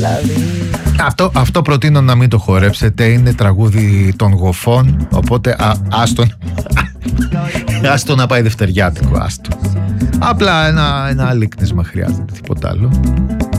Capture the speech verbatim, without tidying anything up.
δηλαδή. Αυτό, αυτό προτείνω να μην το χορέψετε. Είναι τραγούδι των γοφών. Οπότε α, άστο, άστο να πάει δευτεριάτικο. Άστο. Απλά ένα, ένα αλίκνισμα χρειάζεται, τίποτα άλλο.